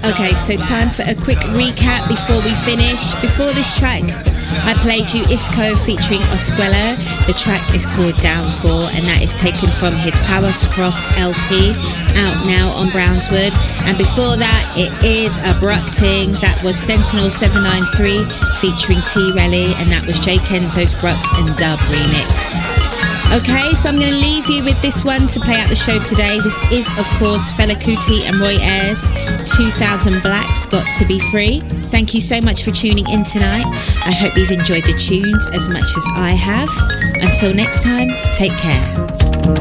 Okay, so time for a quick recap before we finish. Before this track, I played you Isco featuring Osquello. The track is called Downfall, and that is taken from his Powerscroft LP, out now on Brownswood. And before that, it is Abrupting. That was Sentinel 793 featuring T-Relly, and that was Jay Kenzo's Bruck and Dub remix. Okay, so I'm going to leave you with this one to play out the show today. This is, of course, Fela Kuti and Roy Ayers, 2000 Blacks, Got to Be Free. Thank you so much for tuning in tonight. I hope you've enjoyed the tunes as much as I have. Until next time, take care.